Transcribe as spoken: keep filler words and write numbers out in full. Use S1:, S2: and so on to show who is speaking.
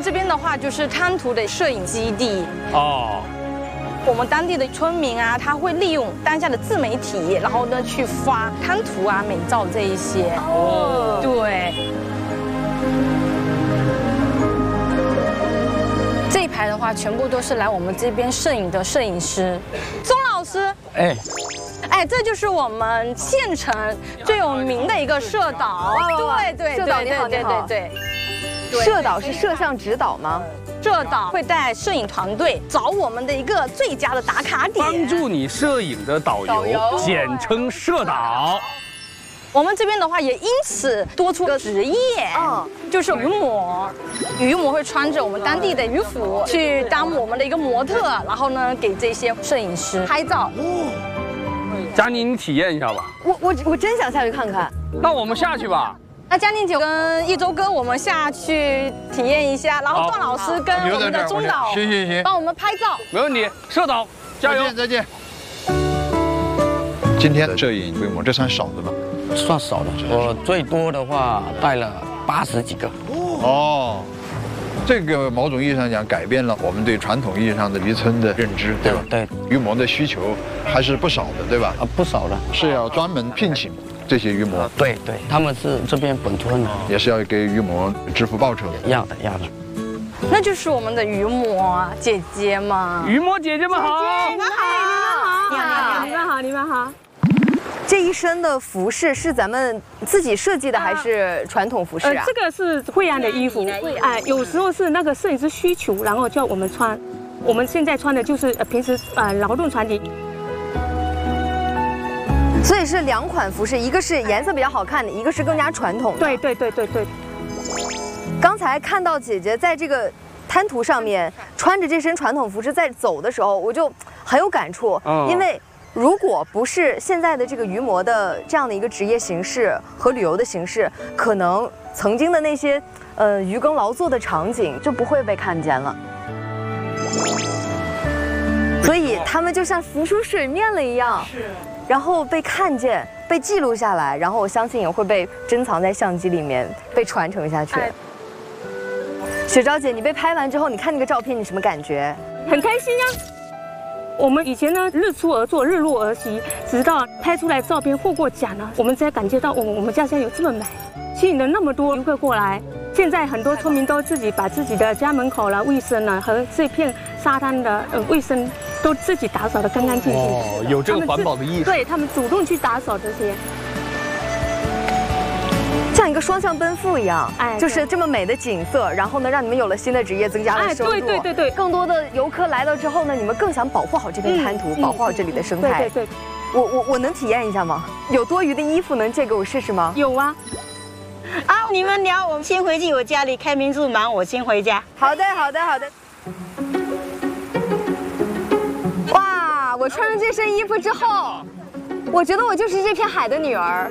S1: 这边的话就是滩涂的摄影基地
S2: 哦。
S1: 我们当地的村民啊，他会利用当下的自媒体，然后呢去发滩涂啊、美照这一些。哦，对。这一排的话，全部都是来我们这边摄影的摄影师，钟老师。
S2: 哎。
S1: 哎，这就是我们县城最有名的一个摄导。对对，
S3: 摄导你好，你好，
S1: 对对。
S3: 摄导是摄像指导吗？
S1: 摄导会带摄影团队找我们的一个最佳的打卡点，
S2: 帮助你摄影的导游，简称摄导。
S1: 我们这边的话也因此多出个职业，嗯，就是渔模。渔模会穿着我们当地的渔服去当我们的一个模特，然后呢给这些摄影师拍照。
S2: 佳妮，你体验一下吧。
S3: 我我我真想下去看看。
S2: 那我们下去吧。
S1: 那佳妮姐跟一周哥，我们下去体验一下，然后段老师跟我们的钟导，
S4: 行行行，
S1: 帮我们拍照。
S2: 没问题，摄导，加油！
S4: 再见，再见。今天的摄影规模，这算少的吗？
S5: 算少的，我最多的话带了八十几个。哦。
S4: 这个某种意义上讲，改变了我们对传统意义上的渔村的认知，对吧？
S5: 对，
S4: 渔模的需求还是不少的，对吧？
S5: 啊，不少的，
S4: 是要专门聘请这些渔模。
S5: 对对，他们是这边本村的，
S4: 也是要给渔模支付报酬的。
S5: 要的，要的。
S1: 那就是我们的渔模姐姐嘛。
S2: 渔模姐姐们好，
S3: 你们好，
S1: 你们好，
S3: 你们好，你们好。这一身的服饰是咱们自己设计的还是传统服饰啊？
S6: 呃，这个是惠安的衣服，哎，有时候是那个摄影师需求，然后叫我们穿。我们现在穿的就是呃平时呃劳动团体。
S3: 所以是两款服饰，一个是颜色比较好看的，一个是更加传统的。
S6: 对对对对对。
S3: 刚才看到姐姐在这个滩涂上面穿着这身传统服饰在走的时候，我就很有感触，
S2: 嗯、
S3: 因为。 如果不是现在的这个渔模的这样的一个职业形式和旅游的形式，可能曾经的那些呃渔耕劳作的场景就不会被看见了。所以他们就像浮出水面了一样，然后被看见、被记录下来，然后我相信也会被珍藏在相机里面，被传承下去。雪昭姐，你被拍完之后，你看那个照片，你什么感觉？
S6: 很开心呀。 我们以前呢，日出而作，日落而息，直到拍出来照片获过奖呢，我们才感觉到我们我们家乡有这么美，吸引了那么多游客过来。现在很多村民都自己把自己的家门口啦、卫生啊和这片沙滩的呃卫生都自己打扫得干干净净。
S2: 哦，有这个环保的意识。
S6: 对他们主动去打扫这些。
S3: 像一个双向奔赴一样，哎，就是这么美的景色，然后呢，让你们有了新的职业，增加了收入。
S6: 对对对对，
S3: 更多的游客来了之后呢，你们更想保护好这片滩涂，保护好这里的生态。
S6: 对对对，
S3: 我我我能体验一下吗？有多余的衣服能借给我试试吗？
S6: 有啊。
S7: 啊，你们聊，我们先回去我家里开民宿忙，我先回家。
S3: 好的，好的，好的。哇，我穿上这身衣服之后，我觉得我就是这片海的女儿。